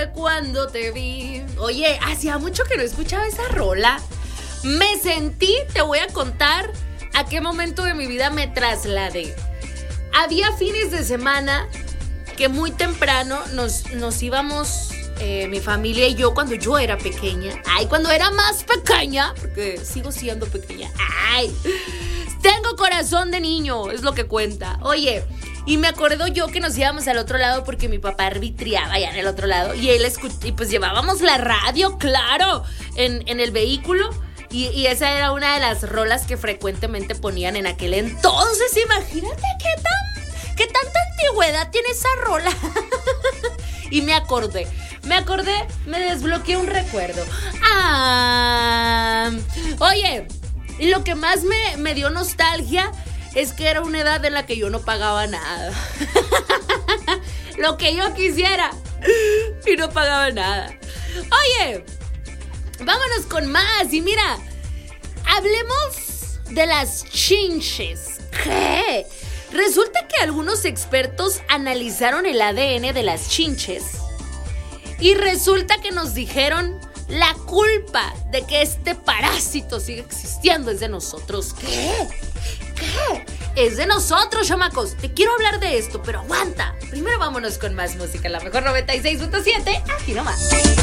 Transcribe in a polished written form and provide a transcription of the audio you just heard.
de cuando te vi. Oye, hacía mucho que no escuchaba esa rola. Me sentí, te voy a contar a qué momento de mi vida me trasladé. Había fines de semana que muy temprano nos íbamos, mi familia y yo, cuando yo era pequeña. Ay, cuando era más pequeña, porque sigo siendo pequeña. Ay, tengo corazón de niño, es lo que cuenta. Oye, y me acuerdo yo que nos íbamos al otro lado porque mi papá arbitriaba allá en el otro lado. Y y pues llevábamos la radio, claro, en el vehículo. Y esa era una de las rolas que frecuentemente ponían en aquel entonces. Imagínate qué tanta antigüedad tiene esa rola. Y me acordé, me desbloqueé un recuerdo. Oye, y lo que más me dio nostalgia es que era una edad en la que yo no pagaba nada. Lo que yo quisiera y no pagaba nada. Oye, vámonos con más. Y mira, hablemos de las chinches. ¿Qué? Resulta que algunos expertos analizaron el ADN de las chinches y resulta que nos dijeron: la culpa de que este parásito siga existiendo es de nosotros. ¿Qué? Es de nosotros, chamacos. Te quiero hablar de esto, pero aguanta. Primero vámonos con más música. La mejor 96.7, aquí nomás.